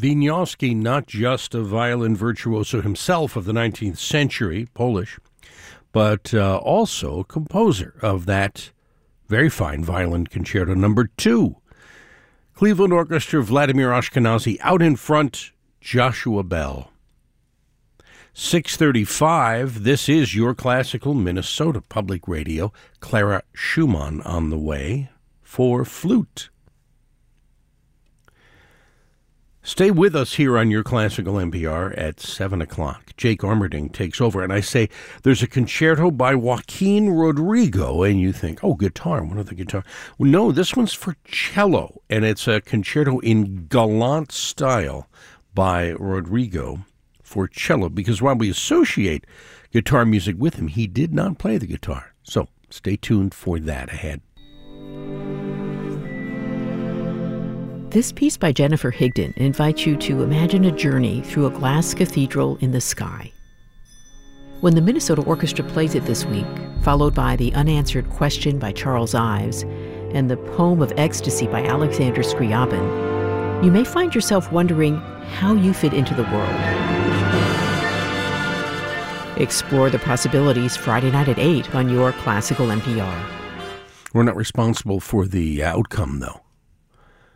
Wieniawski, not just a violin virtuoso himself of the 19th century, Polish, but also a composer of that very fine violin concerto number 2. Cleveland Orchestra, Vladimir Ashkenazy, out in front, Joshua Bell. 6:35, this is Your Classical Minnesota Public Radio. Clara Schumann on the way for flute. Stay with us here on Your Classical NPR at 7 o'clock. Jake Armerding takes over, and I say there's a concerto by Joaquin Rodrigo, and you think, oh, guitar, one of the guitar. Well, no, this one's for cello, and it's a concerto in galant style by Rodrigo for cello, because while we associate guitar music with him, he did not play the guitar. So stay tuned for that ahead. This piece by Jennifer Higdon invites you to imagine a journey through a glass cathedral in the sky. When the Minnesota Orchestra plays it this week, followed by the Unanswered Question by Charles Ives and the Poem of Ecstasy by Alexander Scriabin, you may find yourself wondering how you fit into the world. Explore the possibilities Friday night at 8 on Your Classical NPR. We're not responsible for the outcome, though.